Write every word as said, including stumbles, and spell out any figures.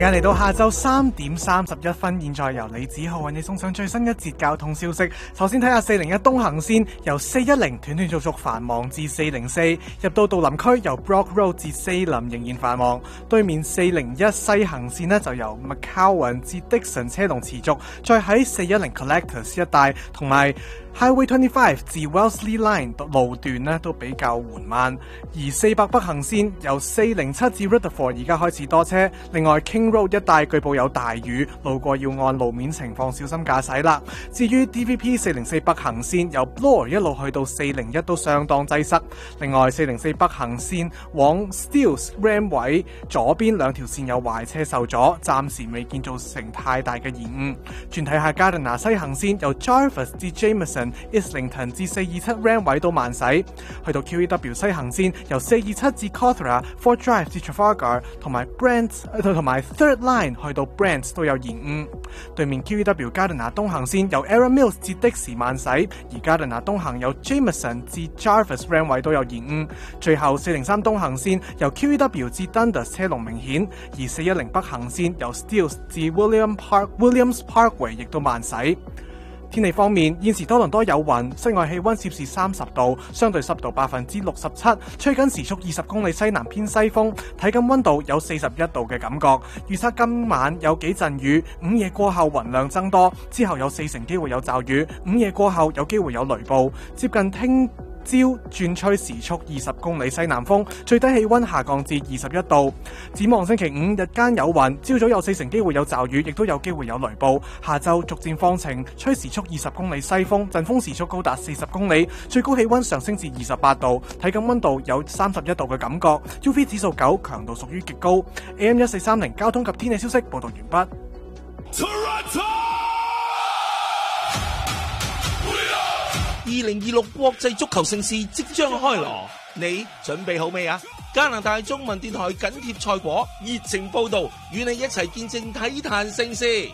而家嚟到下晝三點三十一分，現在由李子浩為你送上最新一節交通消息。首先睇下四零一東行線由四一零斷斷續續繁忙至四零四，入到杜林區由 Brock Road 至四林仍然繁忙。對面四零一西行線呢就由 McCowan 至 Dixon 車龍持續，再喺四一零 Collectors 一帶同埋Highway twenty-five 至 Wellesley Line 路段呢都比較緩慢，而四百北行線由四零七至 Rutherford 而家開始多車。另外 King Road 一帶據報有大雨，路過要按路面情況小心駕駛啦。至於 D V P 四零四北行線由 Bloor 一路去到四零一都相當擠塞。另外四零四北行線往 Steeles Ram 位左邊兩條線有壞車受阻，暫時未見造成太大嘅延誤。轉睇下 Gardiner 西行線由 Jarvis 至 Jameson、Islington 至四二七 Ram 位都慢駛，去到 Q E W 西行線由四二七至 Cawthra、Fort Drive 至 Trafalgar 同埋 Brent 同埋 Third Line 去到 Brent 都有延誤。對面 Q E W Gardiner 東行線由 Arran Mills 至的士慢駛，而 Gardiner 東行由 Jameson 至 Jarvis Ram 位都有延誤。最後四零三東行線由 Q E W 至 Dundas 車龍明顯，而四一零北行線由 Steeles 至 William Park Williams Parkway 亦都慢駛。天氣方面，現時多倫多有雲，室外氣溫攝氏三十度，相對濕度百分之六十七，吹緊時速二十公里西南偏西風，體感溫度有四十一度嘅感覺。預測今晚有幾陣雨，午夜過後雲量增多，之後有四成機會有驟雨，午夜過後有機會有雷暴，接近聽朝轉吹時速二十公里西南風，最低氣溫下降至二十一度。展望星期五日間有雲，朝早有四成機會有驟雨，亦都有機會有雷暴。下晝逐漸放晴，吹時速二十公里西風，陣風時速高達四十公里，最高氣溫上升至二十八度，體感溫度有三十一度嘅感覺。U V 指數九，強度屬於極高。A M 一四三零交通及天氣消息報道完畢。 二零二六國際足球盛事即將開鑼，你準備好未啊？加拿大中文電台緊貼賽果，熱情報道，與你一齊見證體壇盛事。